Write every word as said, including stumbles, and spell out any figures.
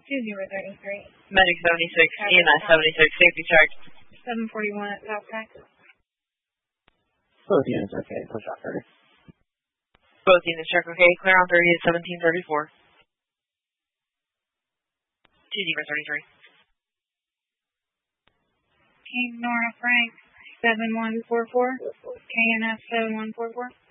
two zero thirty-three. Medic seventy-six, E M S seventy-six, safety check. seven forty-one at South Track. Both units okay, push off thirty. Both units check okay, clear on thirty at seventeen thirty-four. two zero thirty-three. King Nora Frank, seven one four four. K N F seven one four four.